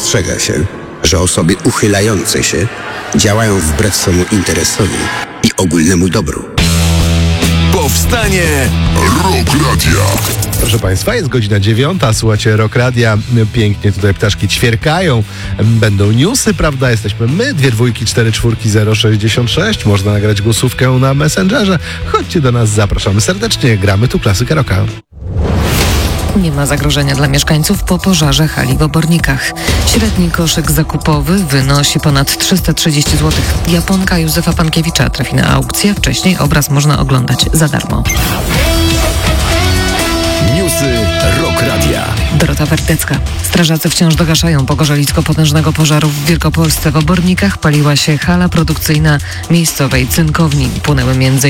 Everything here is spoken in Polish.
Dostrzega się, że osoby uchylające się działają wbrew swemu interesowi i ogólnemu dobru. Powstanie Rock Radia. Proszę Państwa, jest godzina 9, słuchacie Rock Radia, pięknie tutaj ptaszki ćwierkają, będą newsy, prawda, jesteśmy my, 2244066, można nagrać głosówkę na Messengerze, chodźcie do nas, zapraszamy serdecznie, gramy tu klasykę rocka. Nie ma zagrożenia dla mieszkańców po pożarze hali w Obornikach. Średni koszyk zakupowy wynosi ponad 330 zł. Japonka Józefa Pankiewicza trafi na aukcję. Wcześniej obraz można oglądać za darmo. Newsy Rock Radia. Dorota Werdecka. Strażacy wciąż dogaszają pogorzelicko potężnego pożaru w Wielkopolsce. W Obornikach paliła się hala produkcyjna miejscowej cynkowni. Płonęły między